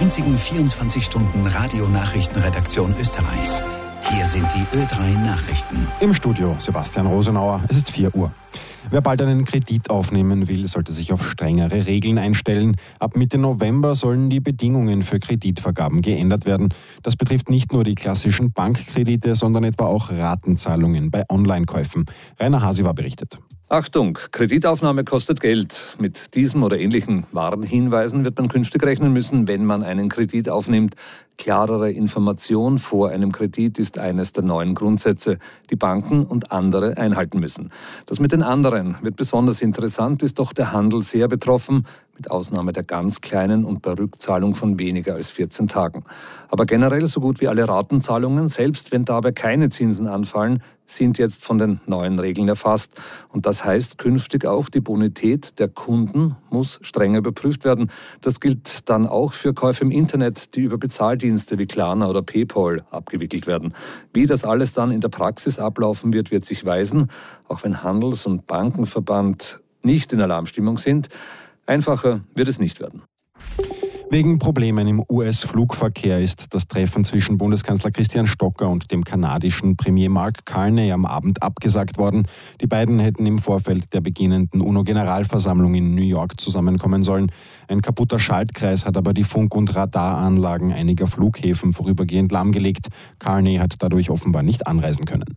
einzigen 24-Stunden-Radio-Nachrichtenredaktion Österreichs. Hier sind die Ö3 Nachrichten. Im Studio Sebastian Rosenauer. Es ist 4 Uhr. Wer bald einen Kredit aufnehmen will, sollte sich auf strengere Regeln einstellen. Ab Mitte November sollen die Bedingungen für Kreditvergaben geändert werden. Das betrifft nicht nur die klassischen Bankkredite, sondern etwa auch Ratenzahlungen bei Online-Käufen. Rainer Hasiwa berichtet. Achtung, Kreditaufnahme kostet Geld. Mit diesem oder ähnlichen Warnhinweisen wird man künftig rechnen müssen, wenn man einen Kredit aufnimmt. Klarere Information vor einem Kredit ist eines der neuen Grundsätze, die Banken und andere einhalten müssen. Das mit den anderen wird besonders interessant, ist doch der Handel sehr betroffen, mit Ausnahme der ganz kleinen und bei Rückzahlung von weniger als 14 Tagen. Aber generell so gut wie alle Ratenzahlungen, selbst wenn dabei keine Zinsen anfallen, sind jetzt von den neuen Regeln erfasst. Und das heißt, künftig auch die Bonität der Kunden muss strenger überprüft werden. Das gilt dann auch für Käufe im Internet, die über Bezahldienste wie Klarna oder PayPal abgewickelt werden. Wie das alles dann in der Praxis ablaufen wird, wird sich weisen, auch wenn Handels- und Bankenverband nicht in Alarmstimmung sind. Einfacher wird es nicht werden. Wegen Problemen im US-Flugverkehr ist das Treffen zwischen Bundeskanzler Christian Stocker und dem kanadischen Premier Mark Carney am Abend abgesagt worden. Die beiden hätten im Vorfeld der beginnenden UNO-Generalversammlung in New York zusammenkommen sollen. Ein kaputter Schaltkreis hat aber die Funk- und Radaranlagen einiger Flughäfen vorübergehend lahmgelegt. Carney hat dadurch offenbar nicht anreisen können.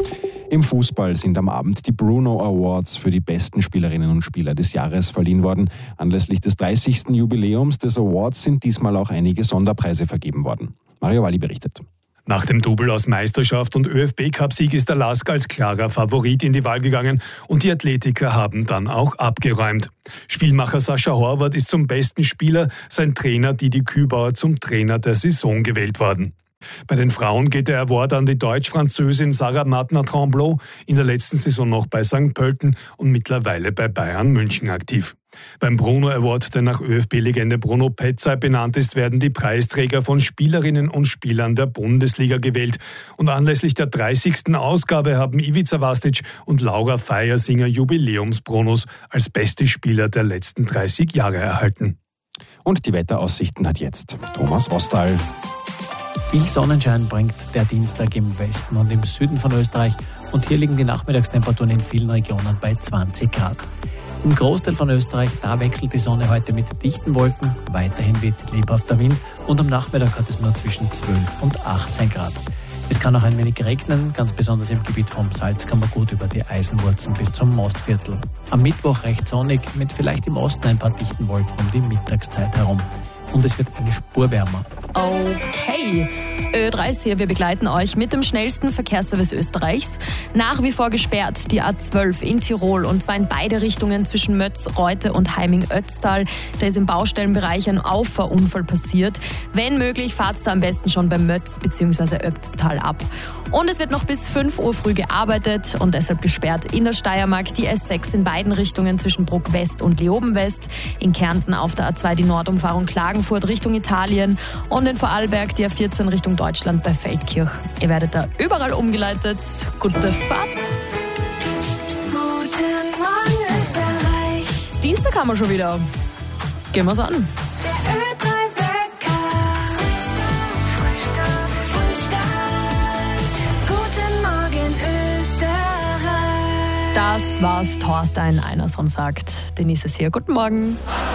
Im Fußball sind am Abend die Bruno Awards für die besten Spielerinnen und Spieler des Jahres verliehen worden. Anlässlich des 30. Jubiläums des Awards sind diesmal auch einige Sonderpreise vergeben worden. Mario Walli berichtet. Nach dem Double aus Meisterschaft und ÖFB-Cup-Sieg ist der LASK als klarer Favorit in die Wahl gegangen und die Athletiker haben dann auch abgeräumt. Spielmacher Sascha Horvath ist zum besten Spieler, sein Trainer Didi Kübauer zum Trainer der Saison gewählt worden. Bei den Frauen geht der Award an die Deutsch-Französin Sarah Martner-Tremblot, in der letzten Saison noch bei St. Pölten und mittlerweile bei Bayern München aktiv. Beim Bruno Award, der nach ÖFB-Legende Bruno Petzay benannt ist, werden die Preisträger von Spielerinnen und Spielern der Bundesliga gewählt. Und anlässlich der 30. Ausgabe haben Ivica Vastic und Laura Feiersinger Jubiläumsbrunos als beste Spieler der letzten 30 Jahre erhalten. Und die Wetteraussichten hat jetzt Thomas Ostal. Viel Sonnenschein bringt der Dienstag im Westen und im Süden von Österreich und hier liegen die Nachmittagstemperaturen in vielen Regionen bei 20 Grad. Im Großteil von Österreich, da wechselt die Sonne heute mit dichten Wolken, weiterhin weht lebhafter Wind und am Nachmittag hat es nur zwischen 12 und 18 Grad. Es kann auch ein wenig regnen, ganz besonders im Gebiet vom Salzkammergut über die Eisenwurzen bis zum Mostviertel. Am Mittwoch recht sonnig, mit vielleicht im Osten ein paar dichten Wolken um die Mittagszeit herum. Und es wird eine Spur wärmer. Okay, Ö3 hier, wir begleiten euch mit dem schnellsten Verkehrsservice Österreichs. Nach wie vor gesperrt die A12 in Tirol und zwar in beide Richtungen zwischen Mötz, Reute und Heiming-Ötztal. Da ist im Baustellenbereich ein Auffahrunfall passiert. Wenn möglich, fahrt's da am besten schon bei Mötz bzw. Ötztal ab. Und es wird noch bis 5 Uhr früh gearbeitet und deshalb gesperrt in der Steiermark die S6 in beiden Richtungen zwischen Bruck West und Leoben West. In Kärnten auf der A2 die Nordumfahrung Klagenfurt Richtung Italien und in Vorarlberg die A14 Richtung Deutschland bei Feldkirch. Ihr werdet da überall umgeleitet. Gute Fahrt! Guten Morgen Österreich. Dienstag haben wir schon wieder. Gehen wir's an. Der Ö3-Wecker. Frühstart. Guten Morgen Österreich. Das war's, Thorstein Einerson sagt. Denise ist hier. Guten Morgen.